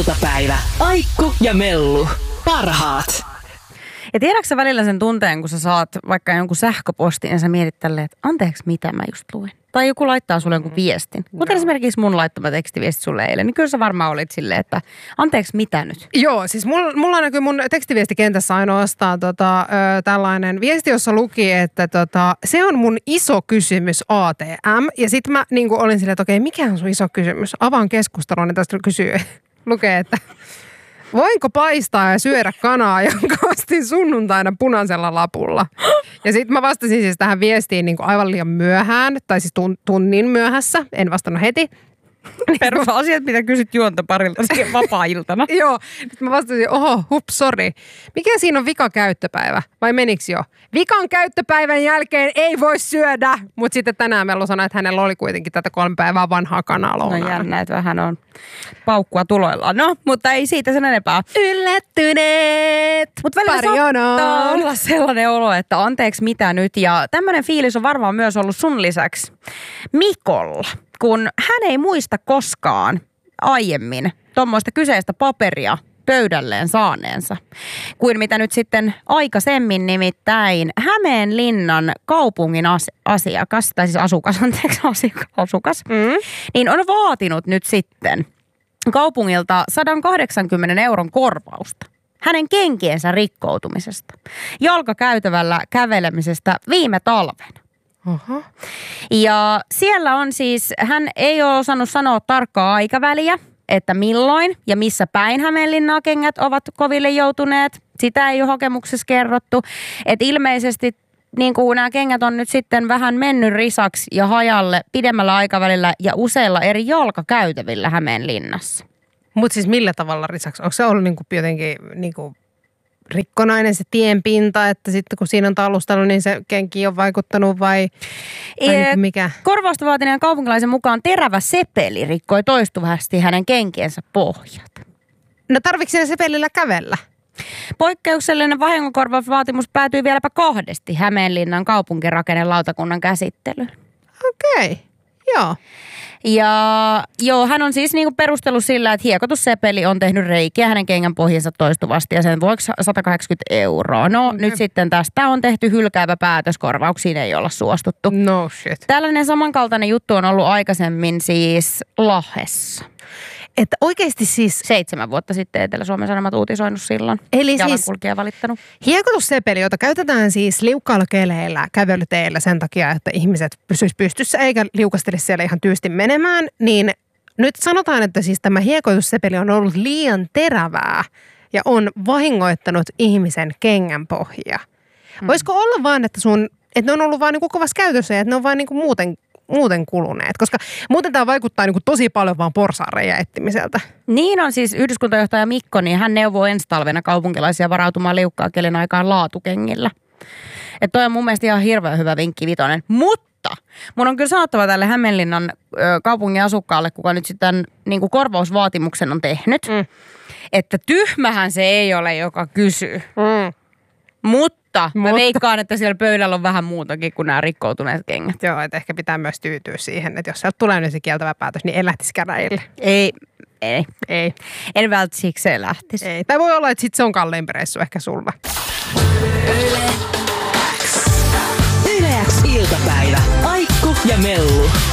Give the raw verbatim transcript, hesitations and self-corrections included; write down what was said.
iltapäivä. Aikku ja Mellu. Parhaat. Ja tiedätkö sä välillä sen tunteen, kun sä saat vaikka jonkun sähköpostin ja sä mietit tälleen, että anteeksi mitä mä just luin. Tai joku laittaa sulle jonkun viestin. Kuten esimerkiksi mun laittama tekstiviesti sulle eilen, niin kyllä sä varmaan olit silleen, että anteeksi mitä nyt? Joo, siis mulla, mulla näkyy mun tekstiviestikentässä ainoastaan tota, ö, tällainen viesti, jossa luki, että tota, se on mun iso kysymys A T M. Ja sit mä niin kuin olin silleen, että okei, mikä on sun iso kysymys? Avaan keskustelun, niin tästä kysyy, lukee, että voinko paistaa ja syödä kanaa, jonka ostin sunnuntaina punaisella lapulla? Ja sitten mä vastasin siis tähän viestiin niin kuin aivan liian myöhään, tai siis tunnin myöhässä, en vastannut heti. Perusasiat, mitä kysyt juontoparilta vapaa-iltana. Joo, nyt mä vastasin, oho, hups, sori. Mikä siinä on vika käyttöpäivä? Vai meniks jo? Vikan käyttöpäivän jälkeen ei voi syödä. Mutta sitten tänään Mellu sanoi, että hänellä oli kuitenkin tätä kolme päivää vanhaa kanaa lounaana. No jännä, että vähän on paukkua tuloillaan. No, mutta ei siitä sen enempää. Yllättyneet. Mutta välillä saattaa olla sellainen olo, että anteeksi mitä nyt. Ja tämmöinen fiilis on varmaan myös ollut sun lisäksi Mikolla. Kun hän ei muista koskaan aiemmin tuommoista kyseistä paperia pöydälleen saaneensa, kuin mitä nyt sitten aikaisemmin nimittäin Hämeenlinnan kaupungin as- asiakas, tai siis asukas, anteeksi, asiakas, asukas, mm. niin on vaatinut nyt sitten kaupungilta sata kahdeksankymmentä euron korvausta hänen kenkiensä rikkoutumisesta, jalkakäytävällä kävelemisestä viime talvena. Oho. Ja siellä on siis, hän ei ole osannut sanoa tarkkaa aikaväliä, että milloin ja missä päin Hämeenlinnaa kengät ovat koville joutuneet. Sitä ei ole hakemuksessa kerrottu. Että ilmeisesti niin kuin nämä kengät on nyt sitten vähän mennyt risaksi ja hajalle pidemmällä aikavälillä ja useilla eri jalkakäytävillä Hämeenlinnassa. Mutta siis millä tavalla risaksi? Onko se ollut niinku jotenkin niinku rikkonainen se tienpinta, että sitten kun siinä on talustelu, niin se kenki on vaikuttanut vai, vai e- mikä? Korvausta vaatineen kaupunkilaisen mukaan terävä sepeli rikkoi toistuvasti hänen kenkiensä pohjat. No tarvitsetko siinä sepelillä kävellä? Poikkeuksellinen vahingonkorvausvaatimus päätyi vieläpä kahdesti Hämeenlinnan kaupunkirakennelautakunnan käsittelyyn. Okei, okay. Joo. Ja joo, hän on siis niinku perustellut sillä, että hiekotussepeli on tehnyt reikiä hänen kengän pohjinsa toistuvasti ja sen vuoksi sata kahdeksankymmentä euroa. No okay. Nyt sitten tästä on tehty hylkäävä päätös, korvauksiin ei olla suostuttu. No shit. Tällainen samankaltainen juttu on ollut aikaisemmin siis Lahdessa. Että oikeasti siis Seitsemän vuotta sitten Etelä-Suomen Sanomat uutisoinut silloin. Eli jalankulkija valittanut. Hiekotussepeli, jota käytetään siis liukkailla keleillä kävelyteillä sen takia, että ihmiset pysyisivät pystyssä eikä liukastelisi siellä ihan tyysti menemään, niin nyt sanotaan, että siis tämä hiekotussepeli on ollut liian terävää ja on vahingoittanut ihmisen kengänpohjia. Hmm. Voisiko olla vaan, että sun, että ne on ollut vaan niin kuin kovassa käytössä ja että ne on vaan niin kuin muuten muuten kuluneet, koska muuten tämä vaikuttaa niin kuin tosi paljon vaan porsaanreiän etsimiseltä. Niin on siis yhdyskuntajohtaja Mikko, niin hän neuvoo ensi talvena kaupunkilaisia varautumaan liukkaa kelen aikaan laatukengillä. Että toi on mun mielestä ihan hirveän hyvä vinkki vitonen. Mutta mun on kyllä sanottava tälle Hämeenlinnan ö, kaupungin asukkaalle, kuka nyt sitten niin kuin korvausvaatimuksen on tehnyt, mm. että tyhmähän se ei ole, joka kysyy. Mm. Mutta Mutta mä veikkaan, että siellä pöydällä on vähän muutakin kuin nämä rikkoutuneet kengät. Joo, että ehkä pitää myös tyytyä siihen, että jos sieltä tulee nyt se kieltävä päätös, niin en lähtisi käräjille. Ei, ei. Ei. En välttämättä sikseen lähtisi. Ei. Tai voi olla, että sit se on kalliimpi reissu ehkä sulla. Yle X iltapäivä. Aikku ja Mellu.